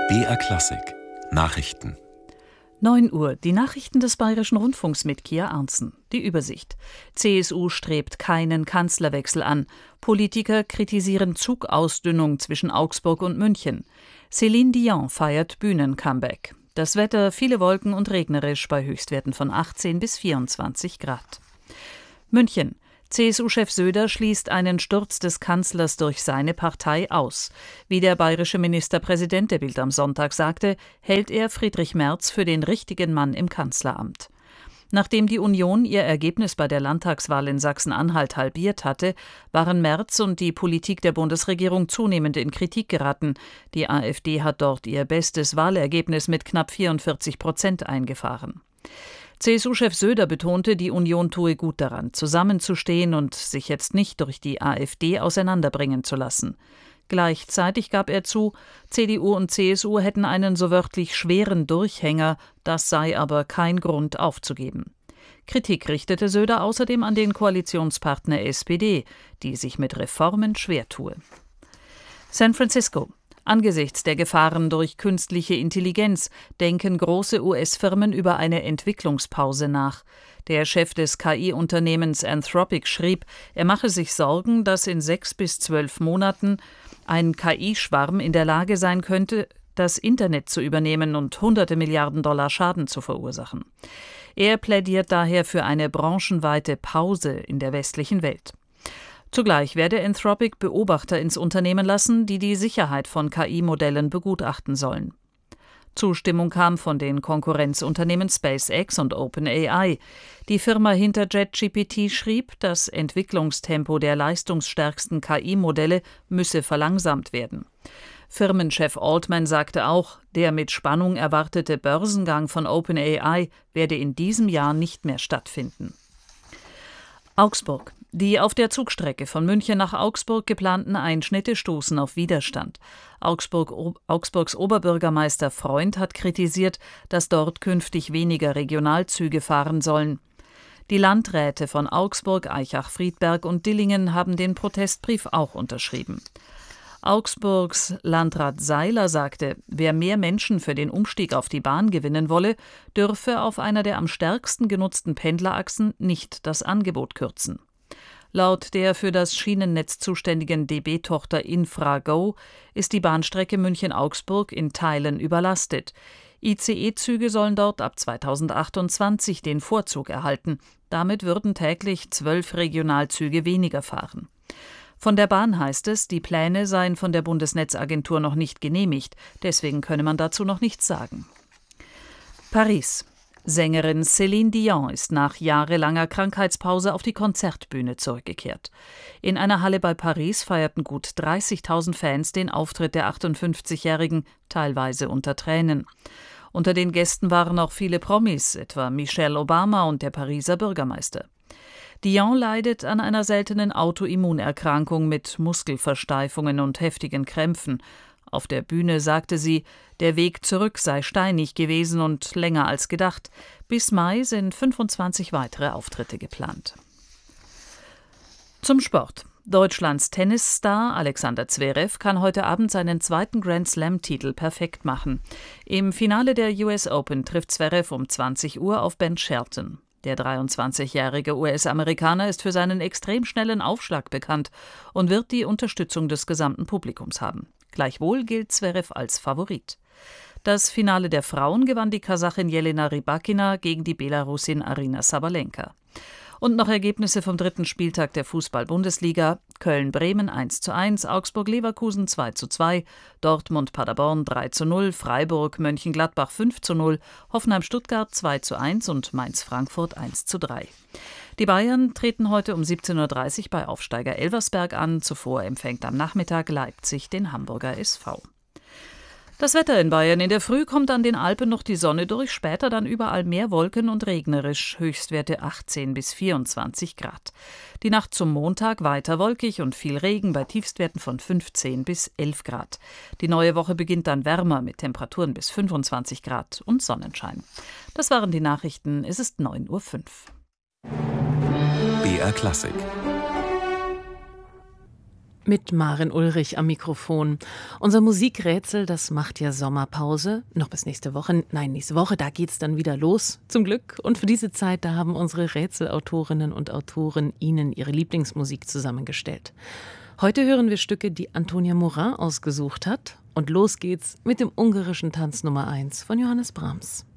BR Klassik Nachrichten. 9 Uhr, die Nachrichten des Bayerischen Rundfunks mit Kia Arntzen. Die Übersicht. CSU strebt keinen Kanzlerwechsel an. Politiker kritisieren Zugausdünnung zwischen Augsburg und München. Céline Dion feiert Bühnen-Comeback. Das Wetter, viele Wolken und regnerisch bei Höchstwerten von 18 bis 24 Grad. München. CSU-Chef Söder schließt einen Sturz des Kanzlers durch seine Partei aus. Wie der bayerische Ministerpräsident der Bild am Sonntag sagte, hält er Friedrich Merz für den richtigen Mann im Kanzleramt. Nachdem die Union ihr Ergebnis bei der Landtagswahl in Sachsen-Anhalt halbiert hatte, waren Merz und die Politik der Bundesregierung zunehmend in Kritik geraten. Die AfD hat dort ihr bestes Wahlergebnis mit knapp 44% eingefahren. CSU-Chef Söder betonte, die Union tue gut daran, zusammenzustehen und sich jetzt nicht durch die AfD auseinanderbringen zu lassen. Gleichzeitig gab er zu, CDU und CSU hätten einen so wörtlich schweren Durchhänger, das sei aber kein Grund aufzugeben. Kritik richtete Söder außerdem an den Koalitionspartner SPD, die sich mit Reformen schwer tue. San Francisco. Angesichts der Gefahren durch künstliche Intelligenz denken große US-Firmen über eine Entwicklungspause nach. Der Chef des KI-Unternehmens Anthropic schrieb, er mache sich Sorgen, dass in 6 bis 12 Monaten ein KI-Schwarm in der Lage sein könnte, das Internet zu übernehmen und hunderte Milliarden Dollar Schaden zu verursachen. Er plädiert daher für eine branchenweite Pause in der westlichen Welt. Zugleich werde Anthropic Beobachter ins Unternehmen lassen, die die Sicherheit von KI-Modellen begutachten sollen. Zustimmung kam von den Konkurrenzunternehmen SpaceX und OpenAI. Die Firma hinter JetGPT schrieb, das Entwicklungstempo der leistungsstärksten KI-Modelle müsse verlangsamt werden. Firmenchef Altman sagte auch, der mit Spannung erwartete Börsengang von OpenAI werde in diesem Jahr nicht mehr stattfinden. Augsburg. Die auf der Zugstrecke von München nach Augsburg geplanten Einschnitte stoßen auf Widerstand. Augsburgs Oberbürgermeister Freund hat kritisiert, dass dort künftig weniger Regionalzüge fahren sollen. Die Landräte von Augsburg, Aichach-Friedberg und Dillingen haben den Protestbrief auch unterschrieben. Augsburgs Landrat Seiler sagte, wer mehr Menschen für den Umstieg auf die Bahn gewinnen wolle, dürfe auf einer der am stärksten genutzten Pendlerachsen nicht das Angebot kürzen. Laut der für das Schienennetz zuständigen DB-Tochter Infrago ist die Bahnstrecke München-Augsburg in Teilen überlastet. ICE-Züge sollen dort ab 2028 den Vorzug erhalten. Damit würden täglich 12 Regionalzüge weniger fahren. Von der Bahn heißt es, die Pläne seien von der Bundesnetzagentur noch nicht genehmigt. Deswegen könne man dazu noch nichts sagen. Paris. Sängerin Céline Dion ist nach jahrelanger Krankheitspause auf die Konzertbühne zurückgekehrt. In einer Halle bei Paris feierten gut 30.000 Fans den Auftritt der 58-Jährigen, teilweise unter Tränen. Unter den Gästen waren auch viele Promis, etwa Michelle Obama und der Pariser Bürgermeister. Dion leidet an einer seltenen Autoimmunerkrankung mit Muskelversteifungen und heftigen Krämpfen. Auf der Bühne sagte sie, der Weg zurück sei steinig gewesen und länger als gedacht. Bis Mai sind 25 weitere Auftritte geplant. Zum Sport. Deutschlands Tennisstar Alexander Zverev kann heute Abend seinen zweiten Grand-Slam-Titel perfekt machen. Im Finale der US Open trifft Zverev um 20 Uhr auf Ben Shelton. Der 23-jährige US-Amerikaner ist für seinen extrem schnellen Aufschlag bekannt und wird die Unterstützung des gesamten Publikums haben. Gleichwohl gilt Zverev als Favorit. Das Finale der Frauen gewann die Kasachin Jelena Rybakina gegen die Belarusin Aryna Sabalenka. Und noch Ergebnisse vom 3. Spieltag der Fußball-Bundesliga: Köln-Bremen 1:1, Augsburg-Leverkusen 2:2, Dortmund-Paderborn 3:0, Freiburg-Mönchengladbach 5:0, Hoffenheim-Stuttgart 2:1 und Mainz-Frankfurt 1:3. Die Bayern treten heute um 17:30 Uhr bei Aufsteiger Elversberg an. Zuvor empfängt am Nachmittag Leipzig den Hamburger SV. Das Wetter in Bayern: In der Früh kommt an den Alpen noch die Sonne durch, später dann überall mehr Wolken und regnerisch, Höchstwerte 18 bis 24 Grad. Die Nacht zum Montag weiter wolkig und viel Regen bei Tiefstwerten von 15 bis 11 Grad. Die neue Woche beginnt dann wärmer mit Temperaturen bis 25 Grad und Sonnenschein. Das waren die Nachrichten, es ist 9:05 Uhr. BR Klassik Mit Maren Ulrich am Mikrofon. Unser Musikrätsel, das macht ja Sommerpause. Noch bis nächste Woche. Nein, nächste Woche, da geht's dann wieder los, zum Glück. Und für diese Zeit, da haben unsere Rätselautorinnen und Autoren Ihnen ihre Lieblingsmusik zusammengestellt. Heute hören wir Stücke, die Antonia Morin ausgesucht hat. Und los geht's mit dem ungarischen Tanz Nummer 1 von Johannes Brahms.